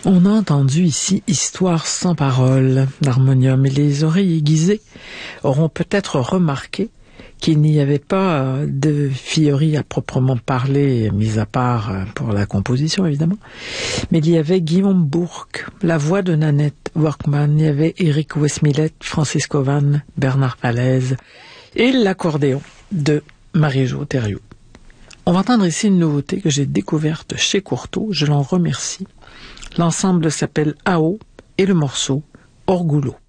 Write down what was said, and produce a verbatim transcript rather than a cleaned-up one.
On a entendu ici Histoire sans parole d'harmonium et les oreilles aiguisées auront peut-être remarqué qu'il n'y avait pas de fillerie à proprement parler, mis à part pour la composition évidemment, mais il y avait Guillaume Bourque, la voix de Nanette Workman, il y avait Éric Westmillet, Francis Covan, Bernard Palaise et l'accordéon de Marie-Jo Thériault. On va entendre ici une nouveauté que j'ai découverte chez Courtauld, je l'en remercie. L'ensemble s'appelle A O et le morceau Orgullo.